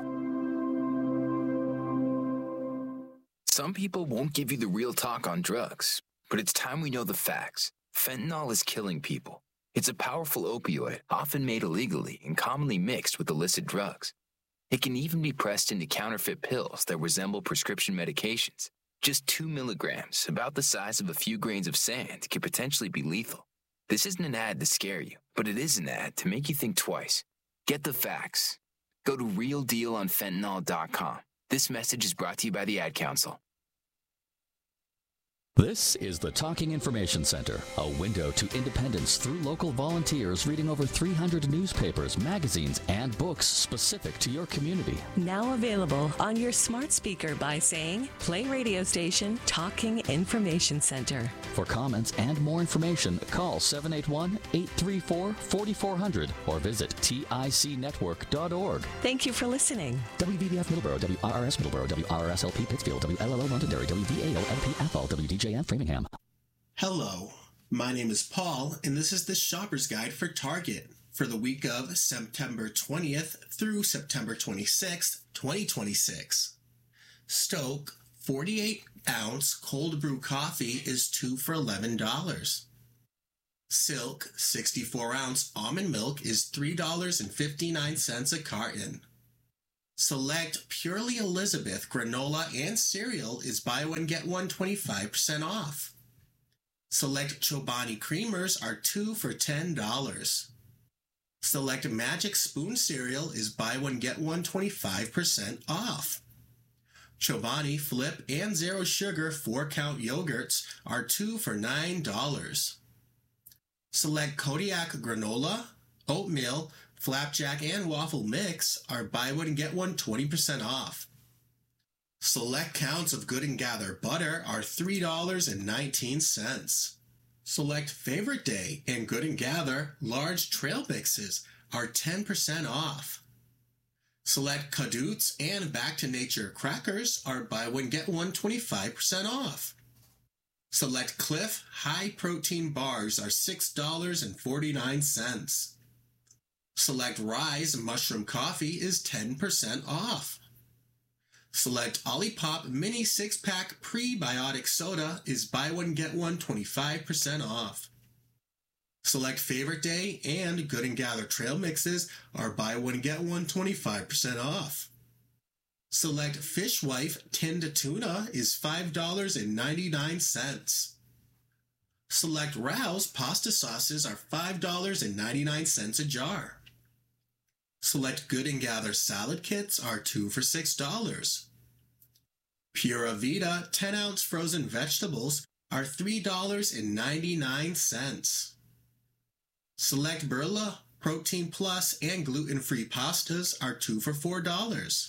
Some people won't give you the real talk on drugs, but it's time we know the facts. Fentanyl is killing people. It's a powerful opioid, often made illegally and commonly mixed with illicit drugs. It can even be pressed into counterfeit pills that resemble prescription medications. Just two milligrams, about the size of a few grains of sand, could potentially be lethal. This isn't an ad to scare you, but it is an ad to make you think twice. Get the facts. Go to real deal on fentanyl dot com. This message is brought to you by the Ad Council. This is the Talking Information Center, a window to independence through local volunteers reading over three hundred newspapers, magazines, and books specific to your community. Now available on your smart speaker by saying, play radio station Talking Information Center. For comments and more information, call seven eight one, eight three four, four four zero zero or visit tic network dot org. Thank you for listening. W V B F Middleborough, W R R S Middleborough, W R R S L P Pittsfield, W L L O Londonderry, W V A O L P F L, W D J F Framingham. Hello, my name is Paul, and this is the Shopper's Guide for Target for the week of September twentieth through September twenty-sixth, twenty twenty-six. Stoke forty-eight ounce cold brew coffee is two for eleven dollars. Silk sixty-four ounce almond milk is three dollars and fifty-nine cents a carton. Select Purely Elizabeth granola and cereal is buy one get one twenty-five percent off. Select Chobani creamers are two for ten dollars. Select Magic Spoon cereal is buy one get one twenty-five percent off. Chobani Flip and Zero Sugar four count yogurts are two for nine dollars. Select Kodiak granola, oatmeal, flapjack, and waffle mix are buy one get one twenty percent off. Select counts of Good and Gather butter are three dollars and nineteen cents. Select Favorite Day and Good and Gather large trail mixes are ten percent off. Select Kadoots and Back to Nature crackers are buy one get one twenty-five percent off. Select Cliff high protein bars are six dollars and forty-nine cents. Select Rise Mushroom Coffee is ten percent off. Select Olipop Mini six pack Prebiotic Soda is buy one get one twenty-five percent off. Select Favorite Day and Good and Gather trail mixes are buy one get one twenty-five percent off. Select Fishwife Tinned Tuna is five dollars and ninety-nine cents. Select Rouse pasta sauces are five dollars and ninety-nine cents a jar. Select Good and Gather salad kits are two for six dollars. Pura Vida ten ounce frozen vegetables are three dollars and ninety-nine cents. Select Burla Protein Plus and gluten-free pastas are two for four dollars.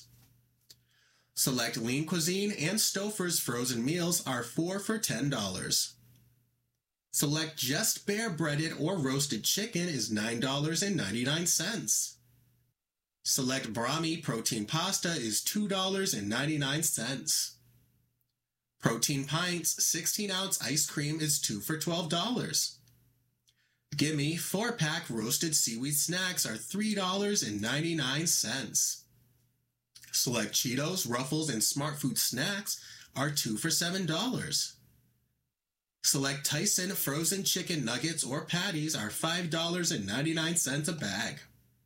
Select Lean Cuisine and Stouffer's frozen meals are four for ten dollars. Select Just Bare breaded or roasted chicken is nine dollars and ninety-nine cents. Select Brahmi protein pasta is two dollars and ninety-nine cents. Protein Pints sixteen ounce ice cream is two for twelve dollars. Gimme four pack roasted seaweed snacks are three dollars and ninety-nine cents. Select Cheetos, Ruffles, and Smart Food snacks are two for seven dollars. Select Tyson frozen chicken nuggets or patties are five dollars and ninety-nine cents a bag.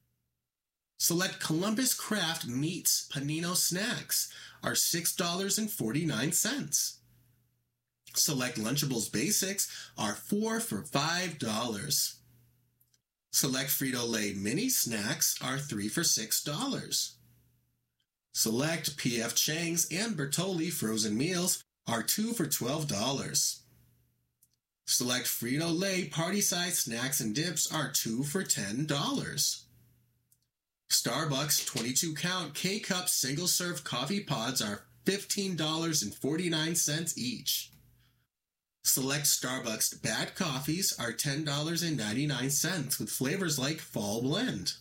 Select Columbus Craft Meats Panino Snacks are six dollars and forty-nine cents. Select Lunchables Basics are four for five dollars. Select Frito-Lay Mini Snacks are three for six dollars. Select P F Chang's and Bertolli Frozen Meals are two for twelve dollars. Select Frito-Lay Party-Size Snacks and Dips are two for ten dollars. Starbucks twenty-two count K-Cup single-serve coffee pods are fifteen dollars and forty-nine cents each. Select Starbucks Bad Coffees are ten dollars and ninety-nine cents with flavors like Fall Blend.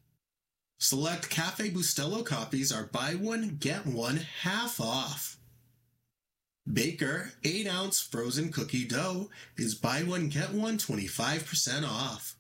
Select Cafe Bustelo coffees are buy one, get one half off. Baker eight ounce frozen cookie dough is buy one, get one twenty-five percent off.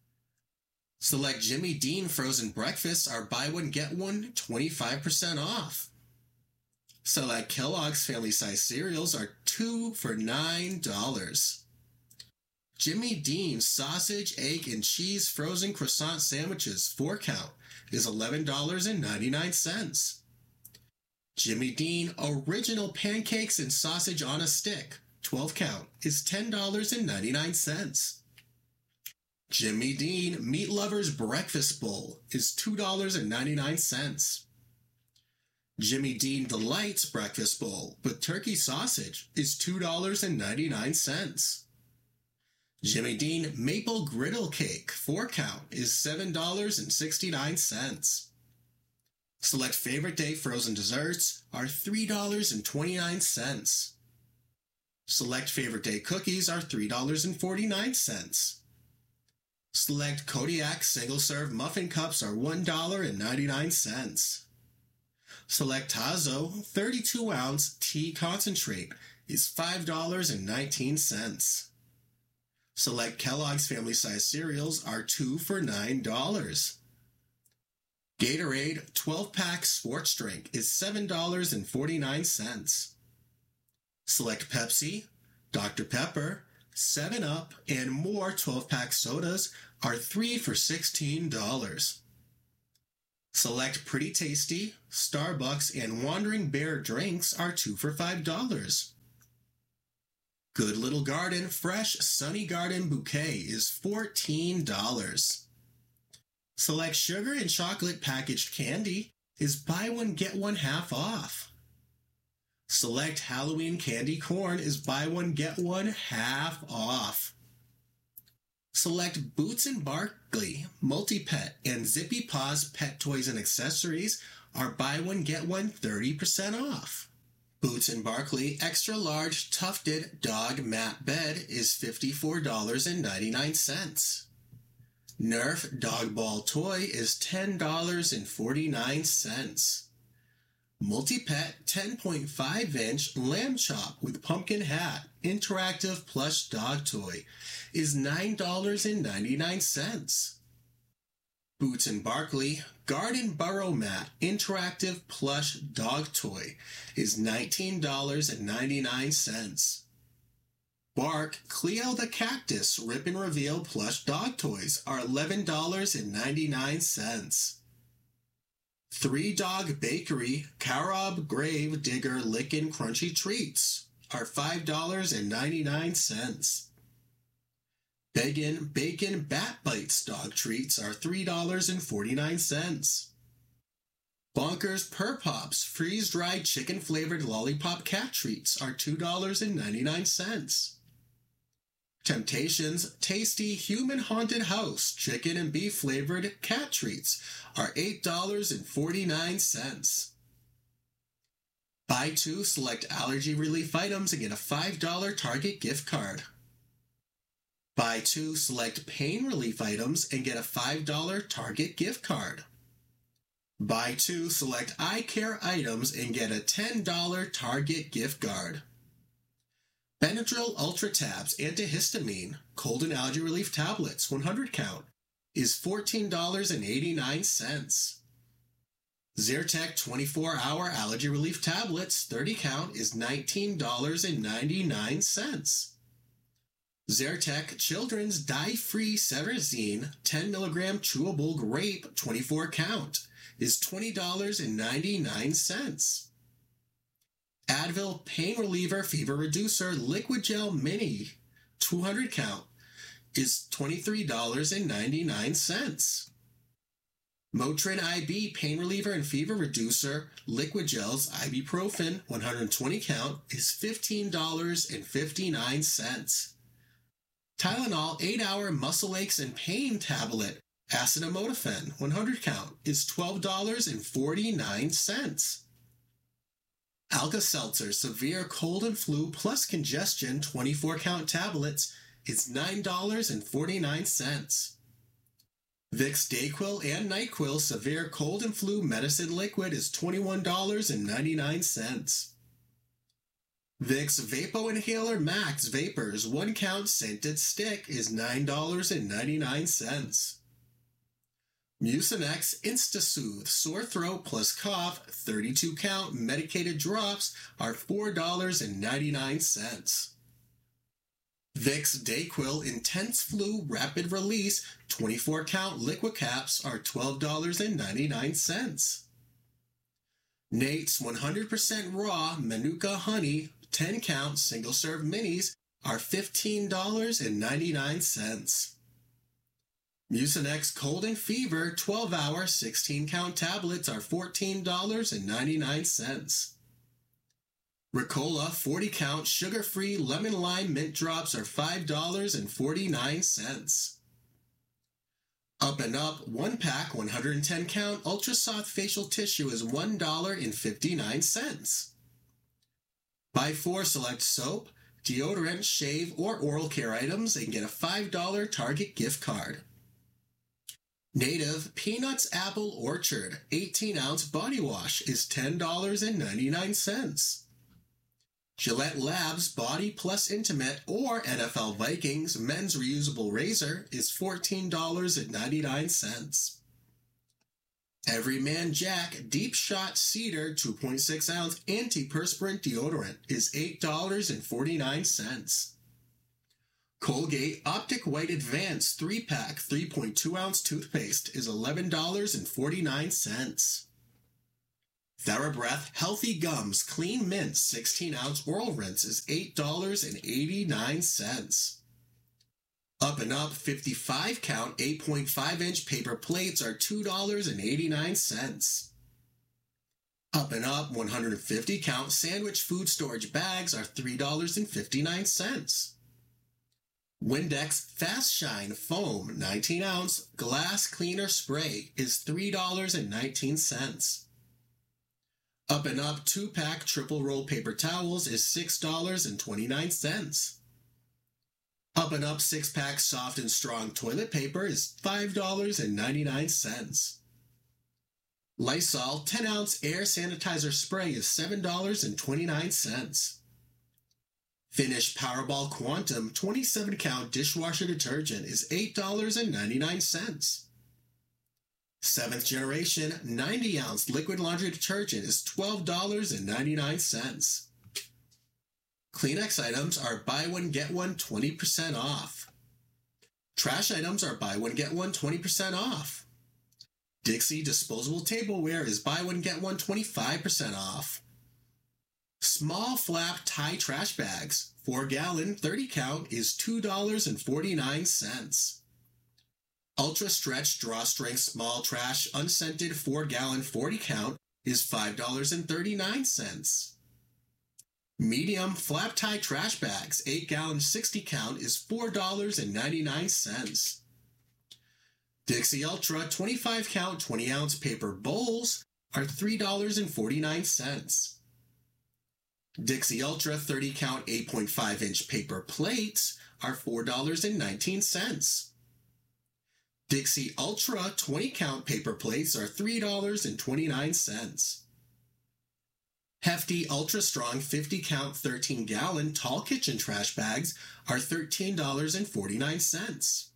Select Jimmy Dean frozen breakfasts are buy one, get one twenty-five percent off. Select Kellogg's family size cereals are two for nine dollars. Jimmy Dean sausage, egg, and cheese frozen croissant sandwiches four count is eleven dollars and ninety-nine cents. Jimmy Dean original pancakes and sausage on a stick twelve count is ten dollars and ninety-nine cents. Jimmy Dean Meat Lovers Breakfast Bowl is two dollars and ninety-nine cents. Jimmy Dean Delights Breakfast Bowl with turkey sausage is two dollars and ninety-nine cents. Jimmy Dean Maple Griddle Cake four count is seven dollars and sixty-nine cents. Select Favorite Day frozen desserts are three dollars and twenty-nine cents. Select Favorite Day cookies are three dollars and forty-nine cents. Select Kodiak single-serve muffin cups are one dollar and ninety-nine cents. Select Tazo thirty-two ounce tea concentrate is five dollars and nineteen cents. Select Kellogg's family-size cereals are two for nine dollars. Gatorade twelve-pack sports drink is seven dollars and forty-nine cents. Select Pepsi, Doctor Pepper, seven up, and more twelve-pack sodas are three for sixteen dollars. Select Pretty Tasty, Starbucks, and Wandering Bear drinks are two for five dollars. Good Little Garden Fresh Sunny Garden Bouquet is fourteen dollars. Select Sugar and Chocolate Packaged Candy is buy one get one half off. Select Halloween Candy Corn is buy one get one half off. Select Boots and Barkley Multi-Pet and Zippy Paws Pet Toys and Accessories are buy one get one thirty percent off. Boots and Barkley Extra Large Tufted Dog Mat Bed is fifty-four dollars and ninety-nine cents. Nerf Dog Ball Toy is ten dollars and forty-nine cents. Multi-Pet ten point five inch Lamb Chop with Pumpkin Hat Interactive Plush Dog Toy is nine dollars and ninety-nine cents. Boots and Barkley Garden Burrow Mat Interactive Plush Dog Toy is nineteen dollars and ninety-nine cents. Bark Cleo the Cactus Rip and Reveal Plush Dog Toys are eleven dollars and ninety-nine cents. Three Dog Bakery Carob Grave Digger Lickin' Crunchy Treats are five dollars and ninety-nine cents. Bacon Bacon Bat Bites Dog Treats are three dollars and forty-nine cents. Bonkers Purr Pops Freeze-Dried Chicken-Flavored Lollipop Cat Treats are two dollars and ninety-nine cents. Temptations Tasty Human Haunted House Chicken and Beef Flavored Cat Treats are eight dollars and forty-nine cents. Buy two select allergy relief items and get a five dollar Target gift card. Buy two select pain relief items and get a five dollar Target gift card. Buy two select eye care items and get a ten dollar Target gift card. Benadryl Ultra Tabs Antihistamine Cold and Allergy Relief Tablets one hundred count is fourteen dollars and eighty-nine cents. Zyrtec twenty-four hour Allergy Relief Tablets thirty count is nineteen dollars and ninety-nine cents. Zyrtec Children's Dye-Free Cerazine ten milligram Chewable Grape twenty-four count is twenty dollars and ninety-nine cents. Advil Pain Reliever Fever Reducer Liquid Gel Mini two hundred count is twenty-three dollars and ninety-nine cents. Motrin I B Pain Reliever and Fever Reducer Liquid Gels Ibuprofen one hundred twenty count is fifteen dollars and fifty-nine cents. Tylenol eight hour Muscle Aches and Pain Tablet Acetaminophen one hundred count is twelve dollars and forty-nine cents. Alka-Seltzer Severe Cold and Flu Plus Congestion twenty-four count tablets is nine dollars and forty-nine cents. Vicks DayQuil and NyQuil Severe Cold and Flu Medicine Liquid is twenty-one dollars and ninety-nine cents. Vicks Vapo Inhaler Max Vapors one count Scented Stick is nine dollars and ninety-nine cents. Mucinex InstaSoothe Sore Throat Plus Cough thirty-two count medicated drops are four dollars and ninety-nine cents. Vicks DayQuil Intense Flu Rapid Release twenty-four count liquid caps are twelve dollars and ninety-nine cents. Nate's one hundred percent Raw Manuka Honey ten count single serve minis are fifteen dollars and ninety-nine cents. Mucinex Cold and Fever twelve hour sixteen count tablets are fourteen dollars and ninety-nine cents. Ricola forty count sugar-free lemon lime mint drops are five dollars and forty-nine cents. Up and Up one pack one hundred ten count ultra soft facial tissue is one dollar and fifty-nine cents. Buy four select soap, deodorant, shave, or oral care items and get a five dollar Target gift card. Native Peanuts Apple Orchard eighteen ounce body wash is ten dollars and ninety-nine cents. Gillette Labs Body Plus Intimate or N F L Vikings Men's Reusable Razor is fourteen dollars and ninety-nine cents. Everyman Jack Deep Shot Cedar two point six ounce antiperspirant deodorant is eight dollars and forty-nine cents. Colgate Optic White Advanced three pack three point two ounce toothpaste is eleven dollars and forty-nine cents. TheraBreath Healthy Gums Clean Mint sixteen ounce oral rinse is eight dollars and eighty-nine cents. Up and Up fifty-five count eight point five inch paper plates are two dollars and eighty-nine cents. Up and Up one hundred fifty count sandwich food storage bags are three dollars and fifty-nine cents. Windex Fast Shine Foam nineteen ounce glass cleaner spray is three dollars and nineteen cents. Up and Up two pack triple roll paper towels is six dollars and twenty-nine cents. Up and Up six pack soft and strong toilet paper is five dollars and ninety-nine cents. Lysol ten ounce air sanitizer spray is seven dollars and twenty-nine cents. Finish Powerball Quantum twenty-seven count dishwasher detergent is eight dollars and ninety-nine cents. Seventh Generation ninety ounce liquid laundry detergent is twelve dollars and ninety-nine cents. Kleenex items are buy one get one twenty percent off. Trash items are buy one get one twenty percent off. Dixie disposable tableware is buy one get one twenty-five percent off. Small flap tie trash bags, four gallon thirty count is two dollars and forty-nine cents. Ultra Stretch Drawstring Small Trash Unscented four gallon forty count is five dollars and thirty-nine cents. Medium Flap Tie Trash Bags eight gallon sixty count is four dollars and ninety-nine cents. Dixie Ultra twenty-five count twenty ounce paper bowls are three dollars and forty-nine cents. Dixie Ultra thirty count eight point five inch paper plates are four dollars and nineteen cents. Dixie Ultra twenty count paper plates are three dollars and twenty-nine cents. Hefty Ultra Strong fifty count thirteen gallon tall kitchen trash bags are thirteen dollars and forty-nine cents.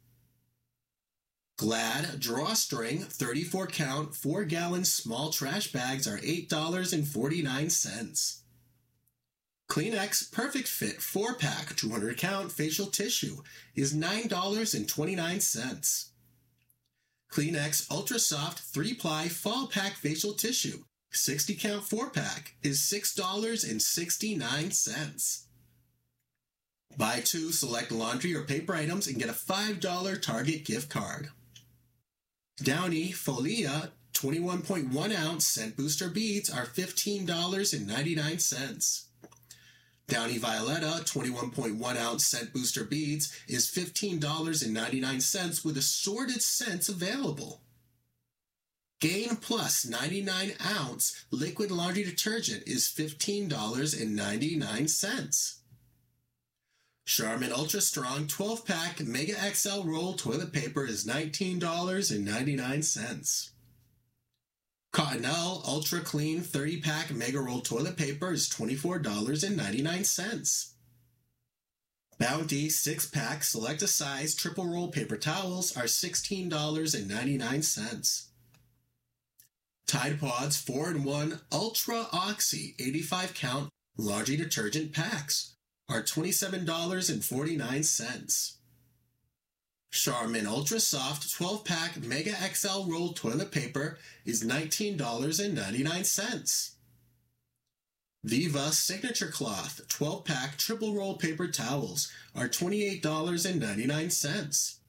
Glad Drawstring thirty-four count four gallon small trash bags are eight dollars and forty-nine cents. Kleenex Perfect Fit four pack two hundred count facial tissue is nine dollars and twenty-nine cents. Kleenex Ultra Soft three ply Fall Pack Facial Tissue sixty count four pack is six dollars and sixty-nine cents. Buy two select laundry or paper items and get a five dollar Target gift card. Downy Folia twenty-one point one ounce Scent Booster beads are fifteen dollars and ninety-nine cents. Downy Violetta twenty-one point one ounce Scent Booster beads is fifteen dollars and ninety-nine cents with assorted scents available. Gain Plus ninety-nine ounce liquid laundry detergent is fifteen dollars and ninety-nine cents. Charmin Ultra Strong twelve pack Mega X L roll toilet paper is nineteen dollars and ninety-nine cents. Cottonelle Ultra Clean thirty pack Mega Roll toilet paper is twenty-four dollars and ninety-nine cents. Bounty six pack Select a Size Triple Roll paper towels are sixteen dollars and ninety-nine cents. Tide Pods four in one Ultra Oxy eighty-five count laundry detergent packs are twenty-seven dollars and forty-nine cents. Charmin Ultra Soft twelve pack Mega X L roll toilet paper is nineteen dollars and ninety-nine cents. Viva Signature Cloth twelve pack triple roll paper towels are twenty-eight dollars and ninety-nine cents.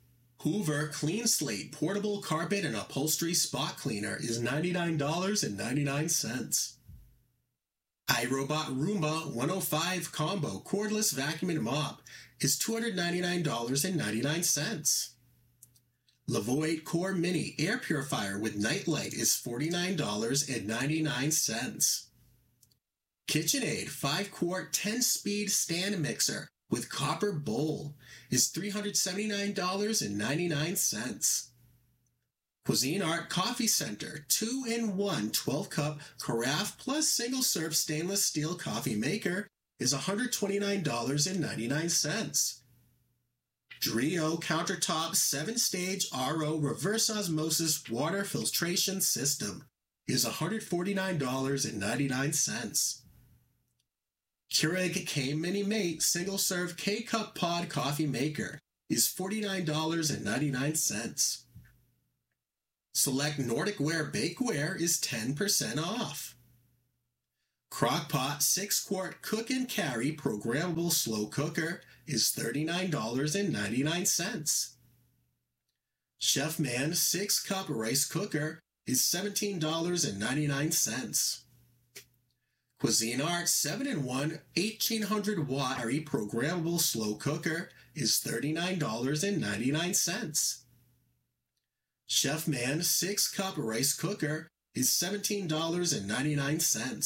Hoover Clean Slate Portable Carpet and Upholstery Spot Cleaner is ninety-nine dollars and ninety-nine cents. iRobot Roomba one oh five Combo Cordless Vacuum and Mop is two hundred ninety-nine dollars and ninety-nine cents. Levoit Core Mini Air Purifier with Nightlight is forty-nine dollars and ninety-nine cents. KitchenAid five quart ten speed stand mixer with copper bowl is three hundred seventy-nine dollars and ninety-nine cents. Cuisinart Coffee Center two in one twelve cup carafe plus single serve stainless steel coffee maker is one hundred twenty-nine dollars and ninety-nine cents. Drio Countertop seven stage R O Reverse Osmosis Water Filtration System is one hundred forty-nine dollars and ninety-nine cents. Keurig K-Mini Mate Single Serve K-Cup Pod Coffee Maker is forty-nine dollars and ninety-nine cents. Select Nordic Ware Bakeware is ten percent off. Crock-Pot six quart Cook and Carry Programmable Slow Cooker is thirty-nine dollars and ninety-nine cents. Chef Man six cup Rice Cooker is seventeen dollars and ninety-nine cents. Cuisinart seven in one eighteen hundred watt Programmable Slow Cooker is thirty-nine dollars and ninety-nine cents. Chef Man six cup Rice Cooker is seventeen dollars and ninety-nine cents.